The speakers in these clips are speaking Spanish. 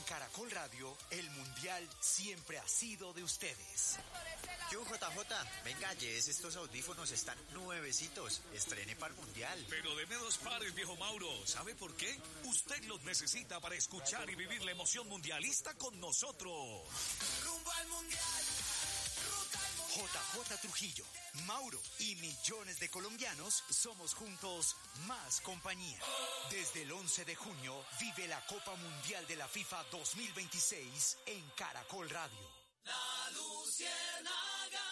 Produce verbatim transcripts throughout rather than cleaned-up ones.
Caracol Radio, el Mundial siempre ha sido de ustedes. Yo, J J, venga, Jess, estos audífonos están nuevecitos. Estrene para el Mundial. Pero deme dos pares, viejo Mauro. ¿Sabe por qué? Usted los necesita para escuchar y vivir la emoción mundialista con nosotros. Rumbo al Mundial. Ruta al Mundial. J J Trujillo, Mauro y millones de colombianos somos juntos más compañía. Desde el once de junio vive la Copa Mundial de la FIFA dos mil veintiséis en Caracol Radio. La Luciérnaga.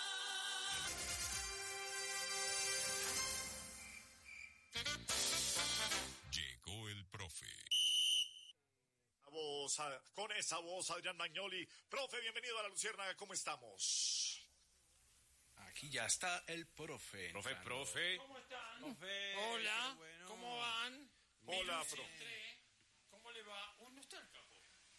Llegó el profe. Voz, con esa voz, Adrián Magnoli. Profe, bienvenido a La Luciérnaga, ¿cómo estamos? Aquí ya está el profe. Profe, profe. ¿Cómo están? Profe. Hola, Bueno. ¿cómo van? Hola, Miren, profe. entré. ¿Cómo le va? Uy, no está el capo.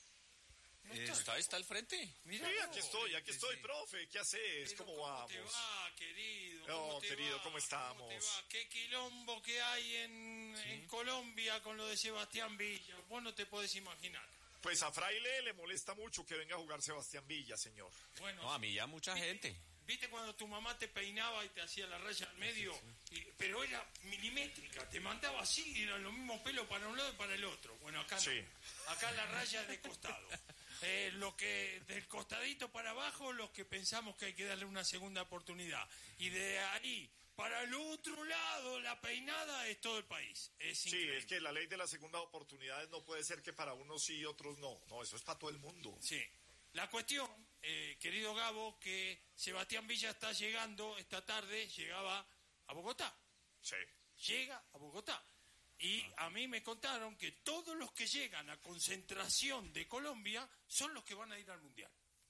No Eh, está, está, está al frente. Mira, Sí, no. aquí estoy, aquí sí, estoy, sí. profe. ¿Qué haces? Pero ¿Cómo, ¿cómo vamos? te va, querido? No, ¿Cómo te querido, va? ¿cómo estamos? ¿Cómo te va? ¿Qué quilombo que hay en, Sí. en Colombia con lo de Sebastián Villa? Vos no te podés imaginar. Pues a Fraile le molesta mucho que venga a jugar Sebastián Villa, señor. Bueno, No, a mí ya mucha ¿viste- gente. ¿Viste cuando tu mamá te peinaba y te hacía la raya al medio? Y- pero era milimétrica, te mandaba así y eran los mismos pelos para un lado y para el otro. Bueno, acá no. Sí. Acá la raya es de costado. Eh, lo que del costadito para abajo, los que pensamos que hay que darle una segunda oportunidad. Y de ahí para el otro lado, la peinada es todo el país. Es Sí, increíble. es que la ley de las segundas oportunidades no puede ser que para unos sí y otros no. No, eso es para todo el mundo. Sí. La cuestión, eh, querido Gabo, que Sebastián Villa está llegando esta tarde, llegaba a Bogotá. Sí. Llega a Bogotá. Y a mí me contaron que todos los que llegan a concentración de Colombia son los que van a ir al Mundial.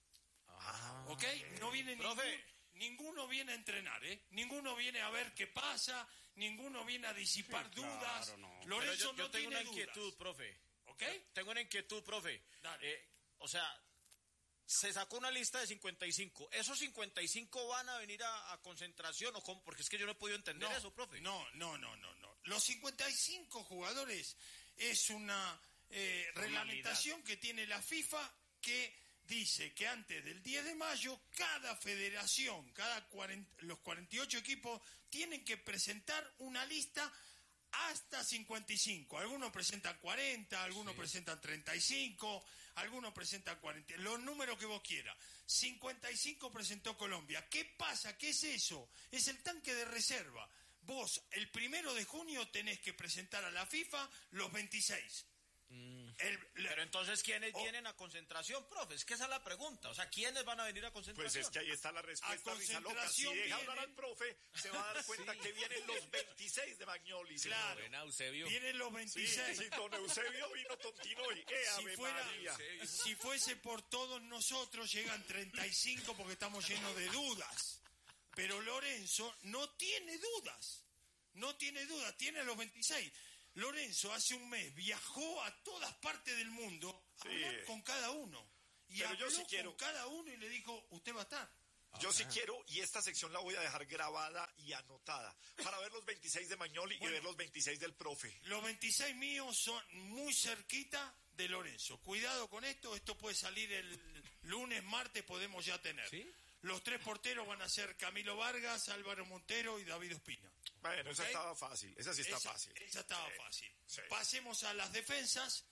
Ah. ¿Ok? No viene Profe. ningún, ninguno viene a entrenar, ¿eh? Ninguno viene a ver qué pasa, ninguno viene a disipar Sí, dudas. claro, no. Lorenzo Pero yo, yo no tengo tiene una inquietud, dudas. profe. ¿Ok? Tengo una inquietud, profe. Dale. Eh, o sea, se sacó una lista de cincuenta y cinco. ¿Esos cincuenta y cinco van a venir a, a concentración o cómo? Porque es que yo no he podido entender No, eso, profe. no, no, no, no, no. Los cincuenta y cinco jugadores es una eh, reglamentación que tiene la FIFA que dice que antes del diez de mayo cada federación, cada cuarenta, los cuarenta y ocho equipos tienen que presentar una lista hasta cincuenta y cinco. Algunos presentan cuarenta, algunos Sí. presentan treinta y cinco, algunos presentan cuarenta. Los números que vos quieras. cincuenta y cinco presentó Colombia. ¿Qué pasa? ¿Qué es eso? Es el tanque de reserva. Vos, el primero de junio, tenés que presentar a la FIFA los veintiséis. El- la- Pero entonces, ¿quiénes Oh. vienen a concentración, profe? Es que esa es la pregunta. O sea, ¿quiénes van a venir a Pues concentración? es que ahí está la respuesta, A Risa Loca. Si concentración deja hablar vienen- al profe, se va a dar cuenta que vienen los veintiséis de Magnoli. señor. Claro. Buena, Eusebio. Vienen los Sí, veintiséis. sí, don Eusebio vino Tontino y ¡eh, Si, Ave fuera, María! si fuese por todos nosotros, llegan treinta y cinco porque estamos llenos de dudas. Pero Lorenzo no tiene dudas. No tiene dudas, tiene los veintiséis. Lorenzo hace un mes viajó a todas partes del mundo a Sí. hablar con cada uno. Y Pero yo habló sí quiero- con cada uno y le dijo, usted va a estar. Yo sí quiero, y esta sección la voy a dejar grabada y anotada, para ver los veintiséis de Magnoli Bueno. y ver los veintiséis del profe. Los veintiséis míos son muy cerquita de Lorenzo. Cuidado con esto, esto puede salir el lunes, martes, podemos ya tener. ¿Sí? Los tres porteros van a ser Camilo Vargas, Álvaro Montero y David Ospina. Bueno, esa ¿Ok? estaba fácil, esa sí está esa, fácil. Esa estaba Sí, fácil. sí. Pasemos a las defensas.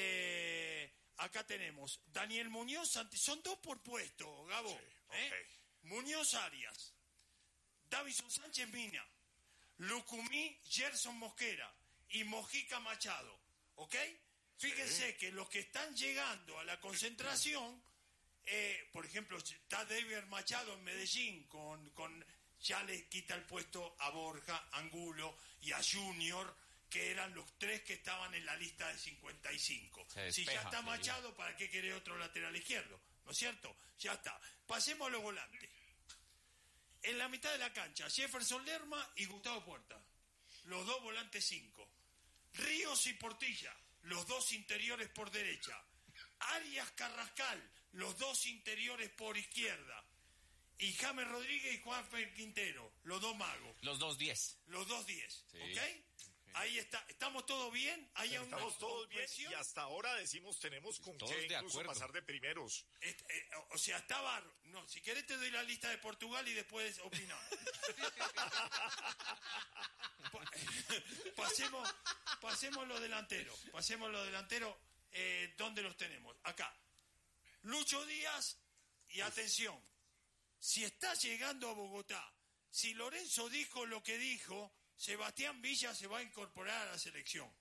Eh, acá tenemos Daniel Muñoz, Santi- son dos por puesto, Gabo. Sí, ¿eh? ok. Muñoz Arias, Davison Sánchez Mina, Lucumí Gerson Mosquera y Mojica Machado. ¿Ok? Fíjense que los que están llegando a la concentración, eh, por ejemplo, está David Machado en Medellín con, con ya le quita el puesto a Borja, Angulo y a Junior, que eran los tres que estaban en la lista de cincuenta y cinco. Se Si ya despeja, está sí. Machado, ¿para qué quiere otro lateral izquierdo? ¿No es cierto? Ya está. Pasemos a los volantes. En la mitad de la cancha, Jefferson Lerma y Gustavo Puerta. Los dos volantes cinco. Ríos y Portilla, los dos interiores por derecha. Arias Carrascal, los dos interiores por izquierda. Y James Rodríguez y Juanfer Quintero, los dos magos. Los dos diez. Los dos diez, Sí. ¿ok? Ahí está, ¿estamos todos bien? ¿Hay Estamos todos bien presión? y hasta ahora decimos tenemos con Todos qué de incluso acuerdo. pasar de primeros. Este, eh, o sea, está barro. No, si querés te doy la lista de Portugal y después opinamos. Pa- pasemos, pasemos los delanteros. Pasemos los delanteros. Eh, ¿Dónde los tenemos? Acá. Lucho Díaz y atención. Si está llegando a Bogotá, si Lorenzo dijo lo que dijo, Sebastián Villa se va a incorporar a la selección.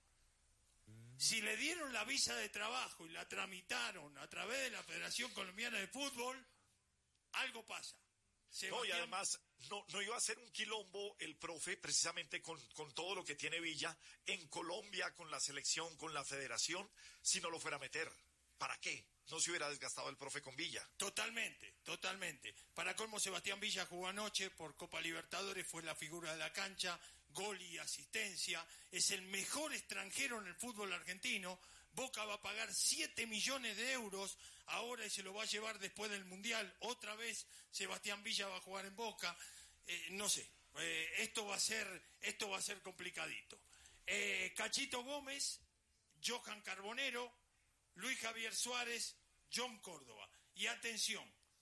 Si le dieron la visa de trabajo y la tramitaron a través de la Federación Colombiana de Fútbol, algo pasa. No, y Sebastián- además no, no iba a ser un quilombo el profe precisamente con, con todo lo que tiene Villa en Colombia, con la selección, con la federación, si no lo fuera a meter. ¿Para qué? No se hubiera desgastado el profe con Villa. Totalmente, totalmente. Para colmo, Sebastián Villa jugó anoche por Copa Libertadores, fue la figura de la cancha, gol y asistencia, es el mejor extranjero en el fútbol argentino. Boca va a pagar siete millones de euros ahora y se lo va a llevar después del Mundial. Otra vez Sebastián Villa va a jugar en Boca. Eh, no sé, eh, esto va a ser, esto va a ser complicadito. Eh, Cachito Gómez, Johan Carbonero, Luis Javier Suárez, John Córdoba. Y atención,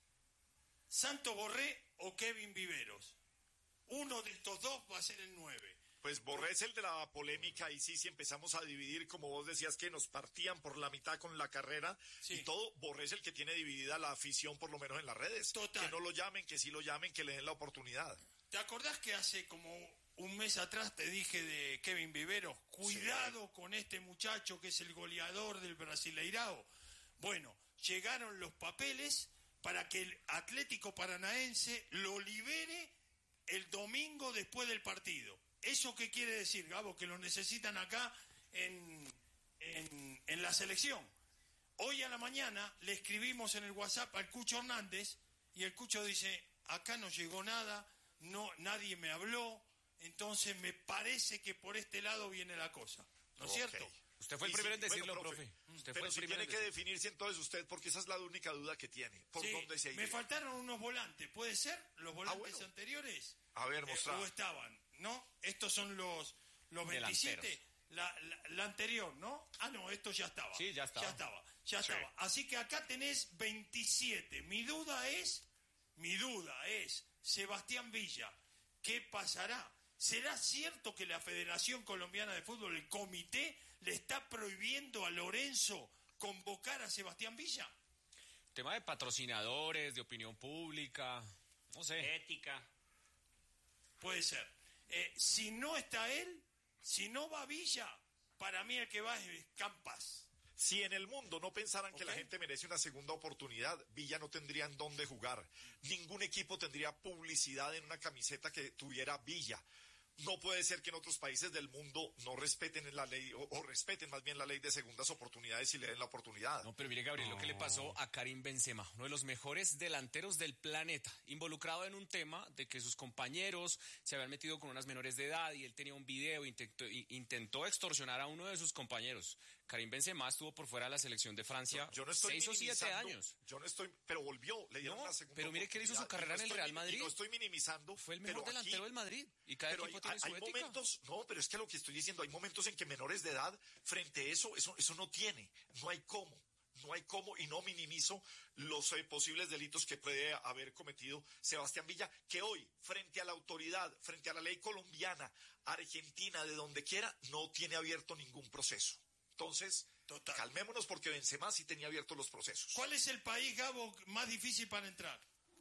Santo Borré o Kevin Viveros. Uno de estos dos va a ser el nueve. Pues Borré es el de la polémica y sí, si empezamos a dividir, como vos decías, que nos partían por la mitad con la carrera Sí. y todo, Borré es el que tiene dividida la afición, por lo menos en las redes. Total. Que no lo llamen, que sí lo llamen, que le den la oportunidad. ¿Te acordás que hace como un mes atrás te dije de Kevin Viveros? Cuidado con este muchacho que es el goleador del Brasileirao. Bueno, llegaron los papeles para que el Atlético Paranaense lo libere el domingo después del partido. ¿Eso qué quiere decir, Gabo? Que lo necesitan acá en, en, en la selección. Hoy a la mañana le escribimos en el WhatsApp al Cucho Hernández y el Cucho dice, acá no llegó nada, no, nadie me habló, entonces me parece que por este lado viene la cosa. ¿No es Ok. cierto? Usted fue el Y primero sí, en decirlo, bueno, profe. Usted fue Pero el si primero tiene en que decirlo. definirse entonces usted, porque esa es la única duda que tiene. ¿Por Sí, dónde se me iría? faltaron unos volantes, ¿puede ser? ¿Los volantes bueno. anteriores? A ver, Eh, mostrá. ¿O estaban? ¿No? Estos son los, los veintisiete. Delanteros. La, la, la anterior, ¿no? Ah, no, esto ya estaba. Sí, ya estaba. Ya estaba, ya Sí. estaba. Así que acá tenés veintisiete. Mi duda es, mi duda es, Sebastián Villa, ¿qué pasará? ¿Será cierto que la Federación Colombiana de Fútbol, el comité, le está prohibiendo a Lorenzo convocar a Sebastián Villa? Tema de patrocinadores, de opinión pública, no sé. Ética. Puede ser. Eh, si no está él, si no va Villa, para mí el que va es Campas. Si en el mundo no pensaran que Ok. la gente merece una segunda oportunidad, Villa no tendría en dónde jugar. Ningún equipo tendría publicidad en una camiseta que tuviera Villa. No puede ser que en otros países del mundo no respeten la ley, o, o respeten más bien la ley de segundas oportunidades y le den la oportunidad. No, pero mire, Gabriel, lo que le pasó a Karim Benzema, uno de los mejores delanteros del planeta, involucrado en un tema de que sus compañeros se habían metido con unas menores de edad y él tenía un video, intentó, intentó extorsionar a uno de sus compañeros. Karim Benzema estuvo por fuera de la selección de Francia Yo no estoy seis o siete minimizando, años. Yo no estoy, pero volvió, le dieron No, una segunda pero mire que él hizo su oportunidad, y carrera no en el estoy Real min- Madrid. y no estoy minimizando. Fue el mejor pero delantero aquí- del Madrid y cada pero equipo hay, tiene hay- su hay ética. momentos, no, pero es que lo que estoy diciendo, hay momentos en que menores de edad, frente a eso, eso, eso no tiene, no hay cómo, no hay cómo, y no minimizo los eh, posibles delitos que puede haber cometido Sebastián Villa, que hoy, frente a la autoridad, frente a la ley colombiana, argentina, de donde quiera, no tiene abierto ningún proceso. Entonces, Total. calmémonos porque Benzema sí tenía abiertos los procesos. ¿Cuál es el país, Gabo, más difícil para entrar?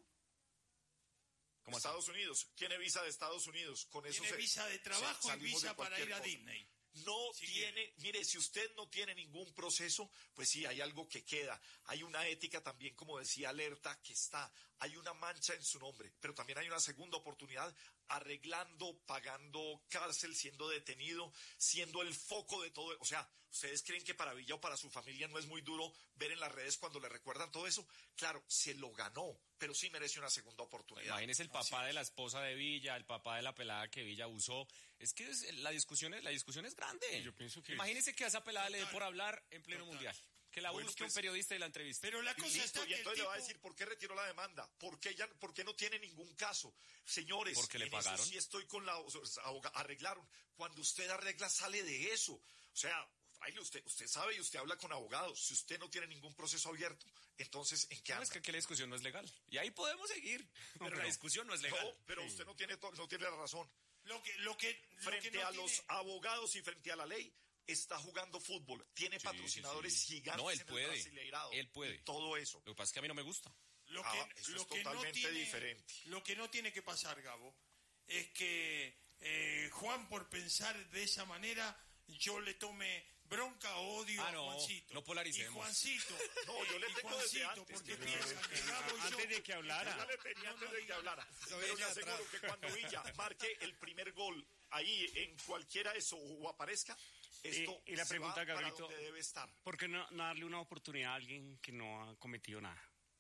¿Cómo así? Estados Unidos, tiene visa de Estados Unidos, con eso Tiene se- visa de trabajo se- y salimos de visa para cualquier ir a cosa. Disney. No Si tiene, mire, si usted no tiene ningún proceso, pues sí, hay algo que queda. Hay una ética también, como decía Alerta, que está. Hay una mancha en su nombre, pero también hay una segunda oportunidad arreglando, pagando cárcel, siendo detenido, siendo el foco de todo. O sea, ¿ustedes creen que para Villa o para su familia no es muy duro ver en las redes cuando le recuerdan todo eso? Claro, se lo ganó, pero sí merece una segunda oportunidad. Imagínese el papá de la esposa de Villa, el papá de la pelada que Villa abusó. Es que es- la discusión es, la discusión es grande. Yo pienso que- Imagínese que a esa pelada le dé Total. por hablar en pleno Total. mundial. Que la Bueno, busque pues, un periodista y la entreviste. Pero la Y cosa listo, está y que el entonces le va a tipo- decir por qué retiró la demanda, por qué, ya, por qué no tiene ningún caso. Señores, ¿Porque le en pagaron? eso sí estoy con la... o sea, aboga- arreglaron. Cuando usted arregla, sale de eso. O sea, fraile, usted, usted sabe y usted habla con abogados. Si usted no tiene ningún proceso abierto, entonces, ¿en qué No, anda? es que aquí la discusión no es legal. Y ahí podemos seguir. Pero la discusión no es legal. No, pero usted no tiene, to- no tiene la razón. Lo que, lo que, lo Frente que no a tiene- los abogados y frente a la ley, está jugando fútbol. Tiene Sí, patrocinadores sí, sí. gigantes No, él en puede. el Brasileirado. Él puede. Y todo eso. Lo que pasa es que a mí no me gusta. Lo Ah, que, eso lo es que no totalmente tiene, diferente. Lo que no tiene que pasar, Gabo, es que eh, Juan, por pensar de esa manera, yo le tome bronca o odio Ah, a no, Juancito. no polaricemos. Y Juancito, No, yo le y tengo desde Juancito, antes. porque No, piensa que Gabo y yo... Antes de que Ya hablara. le tenía antes de que hablara. Pero le venía aseguro atrás. que cuando Villa marque el primer gol ahí en cualquiera eso o aparezca, esto Y- y la se pregunta, va para Gabrielito, donde debe estar. ¿Por qué no, no darle una oportunidad a alguien que no ha cometido nada?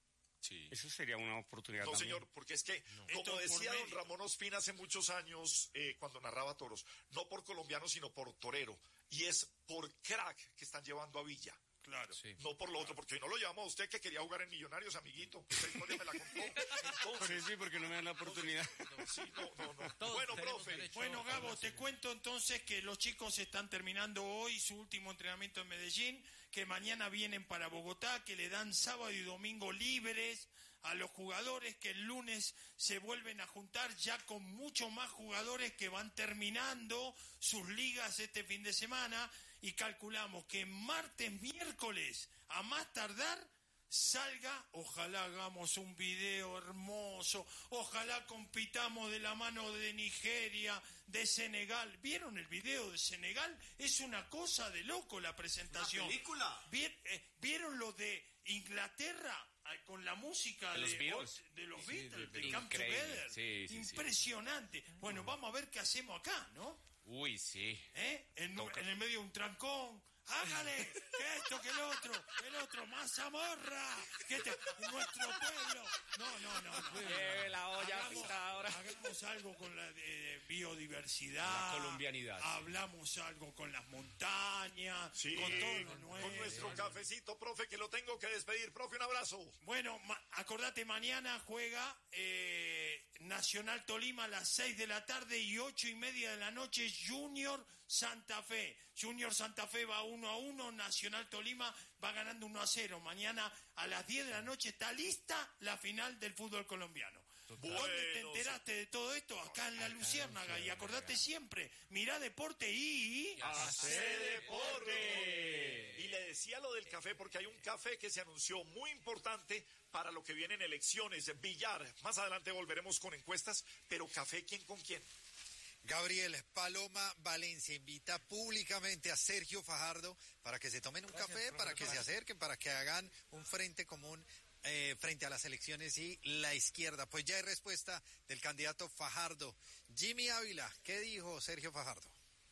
Sí. Eso sería una oportunidad No, también. señor, porque es que, Esto como por decía don mérito. Ramón Ospina hace muchos años, eh, cuando narraba toros, no por colombiano, sino por torero. Y es por crack que están llevando a Villa. Claro. Sí. No por lo otro, porque hoy no lo llamó a usted que quería jugar en Millonarios, amiguito. Esa historia me la contó. Por Entonces, eso y porque no me dan la oportunidad. sí, no, no, no. Bueno, profe. Bueno, Gabo, te cuento entonces que los chicos están terminando hoy su último entrenamiento en Medellín, que mañana vienen para Bogotá, que le dan sábado y domingo libres a los jugadores, que el lunes se vuelven a juntar ya con mucho más jugadores que van terminando sus ligas este fin de semana, y calculamos que martes, miércoles, a más tardar, salga, ojalá hagamos un video hermoso, ojalá compitamos de la mano de Nigeria, de Senegal. ¿Vieron el video de Senegal? Es una cosa de loco la presentación. ¿Una película? ¿Vier- eh, ¿Vieron lo de Inglaterra eh, con la música De los de, Beatles. de los Sí, Beatles, de- de Come increíble. Together? Sí, sí, sí. Impresionante. Bueno, vamos a ver qué hacemos acá, ¿no? Uy, sí. ¿Eh? En, Toca. en el medio de un trancón. Hágale, que esto, que el otro, el otro, mazamorra, que este, nuestro pueblo. No, no, no, no. Lleve la olla Hagamos, pitadora. hagamos algo con la de biodiversidad. La colombianidad. Hablamos algo con las montañas, Sí, con todo lo con nuevo. nuestro cafecito, profe, que lo tengo que despedir. Profe, un abrazo. Bueno, ma- acordate, mañana juega eh, Nacional Tolima a las seis de la tarde y ocho y media de la noche Junior Santa Fe. Junior Santa Fe va uno a uno, Nacional Tolima va ganando uno a cero. Mañana a las diez de la noche está lista la final del fútbol colombiano. ¿Dónde te Bueno, enteraste de todo esto? Acá en La Luciérnaga. Y acordate siempre, mirá deporte y... Hace deporte. Y le decía lo del café porque hay un café que se anunció muy importante para lo que vienen elecciones. Villar. Más adelante volveremos con encuestas, pero café, ¿quién con quién? Gabriel, Paloma Valencia invita públicamente a Sergio Fajardo para que se tomen un café, para que se acerquen, para que hagan un frente común eh, frente a las elecciones y la izquierda. Pues ya hay respuesta del candidato Fajardo. Jimmy Ávila, ¿qué dijo Sergio Fajardo?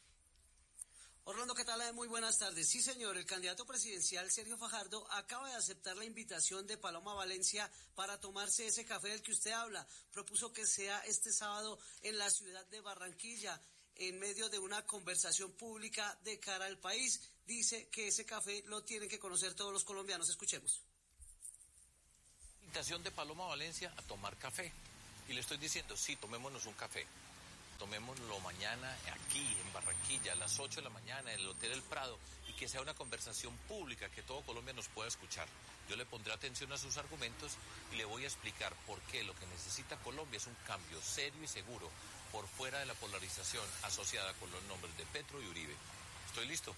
Orlando, ¿qué tal? Muy buenas tardes. Sí, señor, el candidato presidencial Sergio Fajardo acaba de aceptar la invitación de Paloma Valencia para tomarse ese café del que usted habla. Propuso que sea este sábado en la ciudad de Barranquilla, en medio de una conversación pública de cara al país. Dice que ese café lo tienen que conocer todos los colombianos. Escuchemos. Invitación de Paloma Valencia a tomar café. Y le estoy diciendo, sí, tomémonos un café. Tomémoslo mañana aquí en Barranquilla a las ocho de la mañana en el Hotel El Prado y que sea una conversación pública que todo Colombia nos pueda escuchar. Yo le pondré atención a sus argumentos y le voy a explicar por qué lo que necesita Colombia es un cambio serio y seguro por fuera de la polarización asociada con los nombres de Petro y Uribe. ¿Estoy listo?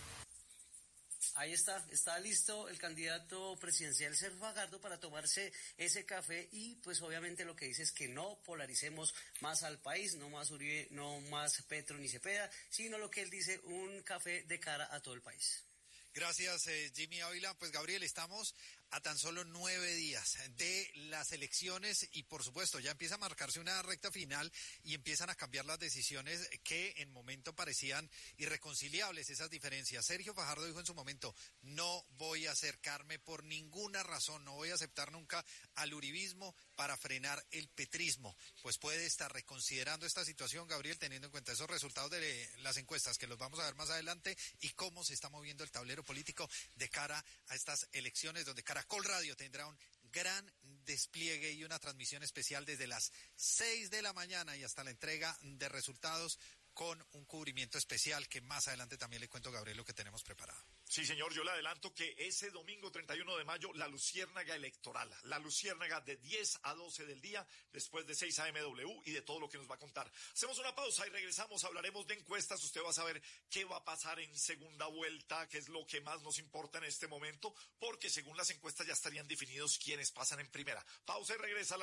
Ahí está, está listo el candidato presidencial Sergio Fajardo para tomarse ese café y pues obviamente lo que dice es que no polaricemos más al país, no más Uribe, no más Petro ni Cepeda, sino lo que él dice, un café de cara a todo el país. Gracias, eh, Jimmy Ávila. Pues, Gabriel, estamos a tan solo nueve días de las elecciones y por supuesto ya empieza a marcarse una recta final y empiezan a cambiar las decisiones que en momento parecían irreconciliables, esas diferencias. Sergio Fajardo dijo en su momento, no voy a acercarme por ninguna razón, no voy a aceptar nunca al uribismo para frenar el petrismo. Pues puede estar reconsiderando esta situación, Gabriel, teniendo en cuenta esos resultados de las encuestas que los vamos a ver más adelante y cómo se está moviendo el tablero político de cara a estas elecciones, donde Caracol Radio tendrá un gran despliegue y una transmisión especial desde las seis de la mañana y hasta la entrega de resultados con un cubrimiento especial que más adelante también le cuento, Gabriel, lo que tenemos preparado. Sí, señor, yo le adelanto que ese domingo treinta y uno de mayo, la luciérnaga electoral, la luciérnaga de diez a doce del día, después de seis a eme doble u y de todo lo que nos va a contar. Hacemos una pausa y regresamos, hablaremos de encuestas, usted va a saber qué va a pasar en segunda vuelta, qué es lo que más nos importa en este momento, porque según las encuestas ya estarían definidos quiénes pasan en primera. Pausa y regresa. La